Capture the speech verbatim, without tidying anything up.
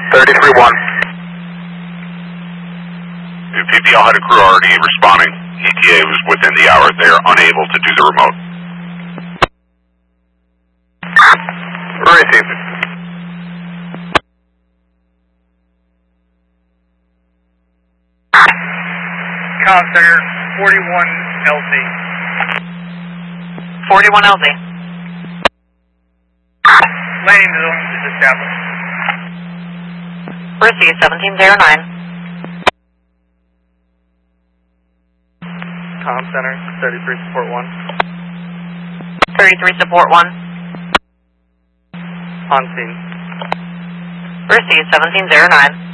thirty-three one. P P L had a crew already responding. E T A was within the hour. They are unable to do the remote. Received. Com Center, forty-one L Z. forty-one L Z. Landing zone is established. Received, seventeen zero nine. Com Center, thirty-three Support one. thirty-three Support one. On scene. Received, seventeen zero nine.